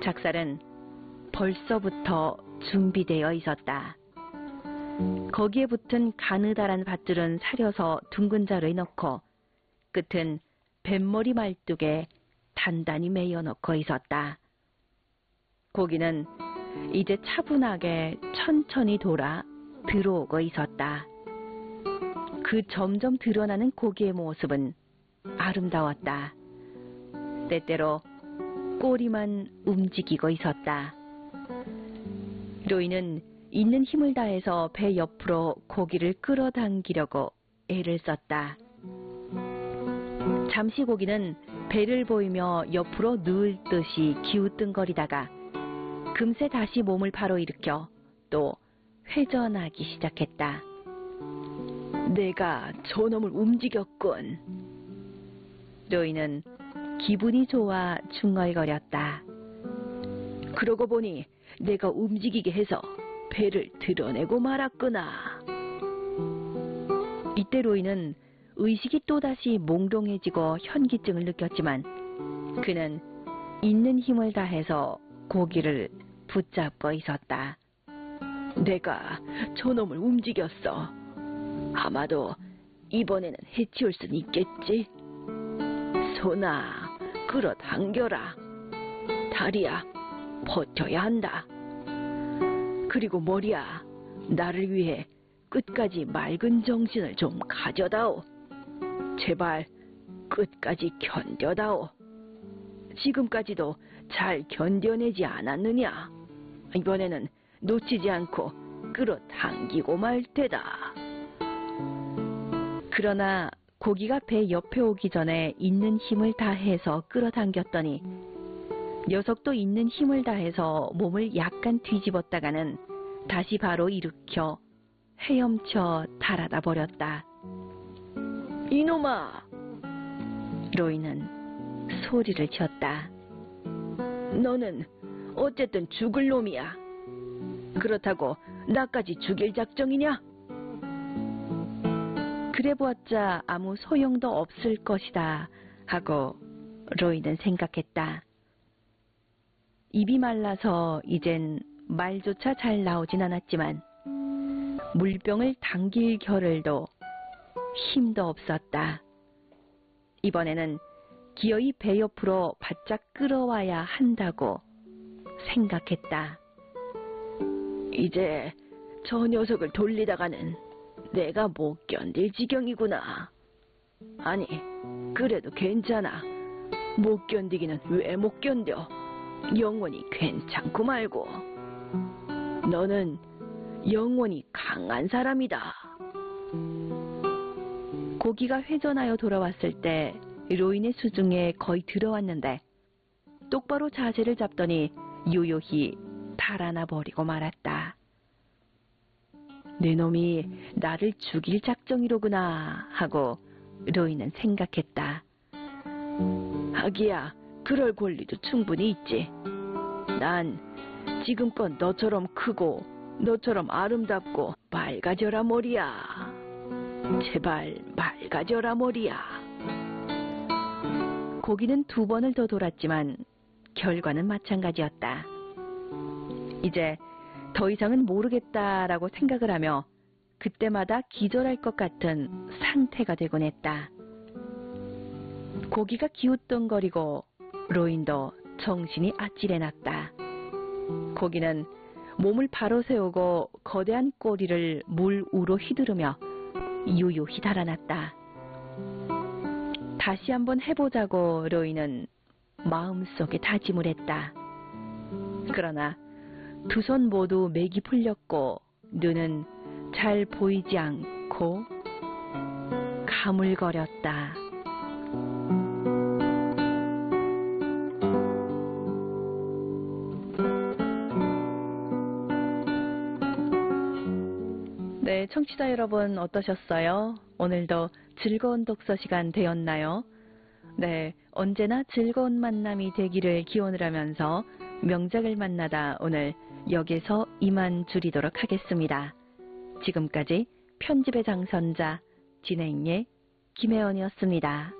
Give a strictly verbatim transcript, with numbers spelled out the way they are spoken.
닭살은 벌써부터 준비되어 있었다. 거기에 붙은 가느다란 밧줄은 사려서 둥근 자루에 넣고 끝은 뱃머리 말뚝에 단단히 매여 넣고 있었다. 고기는 이제 차분하게 천천히 돌아 들어오고 있었다. 그 점점 드러나는 고기의 모습은 아름다웠다. 때때로 꼬리만 움직이고 있었다. 로이는 있는 힘을 다해서 배 옆으로 고기를 끌어당기려고 애를 썼다. 잠시 고기는 배를 보이며 옆으로 누울듯이 기우뚱거리다가 금세 다시 몸을 바로 일으켜 또 회전하기 시작했다. 내가 저놈을 움직였군. 로이는 기분이 좋아 중얼거렸다. 그러고 보니 내가 움직이게 해서 배를 드러내고 말았구나. 이때 로이는 의식이 또다시 몽롱해지고 현기증을 느꼈지만 그는 있는 힘을 다해서 고기를 붙잡고 있었다. 내가 저놈을 움직였어. 아마도 이번에는 해치울 순 있겠지. 손아, 끌어당겨라. 다리야, 버텨야 한다. 그리고 머리야, 나를 위해 끝까지 맑은 정신을 좀 가져다오. 제발 끝까지 견뎌다오. 지금까지도 잘 견뎌내지 않았느냐? 이번에는 놓치지 않고 끌어당기고 말 테다. 그러나 고기가 배 옆에 오기 전에 있는 힘을 다해서 끌어당겼더니 녀석도 있는 힘을 다해서 몸을 약간 뒤집었다가는 다시 바로 일으켜 헤엄쳐 달아나 버렸다. 이놈아! 로이는 소리를 지었다. 너는 어쨌든 죽을 놈이야. 그렇다고 나까지 죽일 작정이냐? 그래 보았자 아무 소용도 없을 것이다 하고 로이는 생각했다. 입이 말라서 이젠 말조차 잘 나오진 않았지만 물병을 당길 겨를도 힘도 없었다. 이번에는 기어이 배 옆으로 바짝 끌어와야 한다고 생각했다. 이제 저 녀석을 돌리다가는 내가 못 견딜 지경이구나. 아니, 그래도 괜찮아. 못 견디기는 왜 못 견뎌? 영원히 괜찮고 말고. 너는 영원히 강한 사람이다. 고기가 회전하여 돌아왔을 때 로인의 수중에 거의 들어왔는데 똑바로 자세를 잡더니 요요히 달아나 버리고 말았다. 내 놈이 나를 죽일 작정이로구나 하고 로이는 생각했다. 하기야 그럴 권리도 충분히 있지. 난 지금껏 너처럼 크고 너처럼 아름답고 맑아져라 머리야. 제발 맑아져라 머리야. 고기는 두 번을 더 돌았지만 결과는 마찬가지였다. 이제 더 이상은 모르겠다라고 생각을 하며 그때마다 기절할 것 같은 상태가 되곤 했다. 고기가 기웃덩거리고 로인도 정신이 아찔해났다. 고기는 몸을 바로 세우고 거대한 꼬리를 물 우로 휘두르며 유유히 달아났다. 다시 한번 해보자고 로이는 마음속에 다짐을 했다. 그러나 두 손 모두 맥이 풀렸고 눈은 잘 보이지 않고 가물거렸다. 네, 청취자 여러분 어떠셨어요? 오늘도 즐거운 독서 시간 되었나요? 네, 언제나 즐거운 만남이 되기를 기원을 하면서 명작을 만나다 오늘 여기서 이만 줄이도록 하겠습니다. 지금까지 편집의 장선자 진행의 김혜원이었습니다.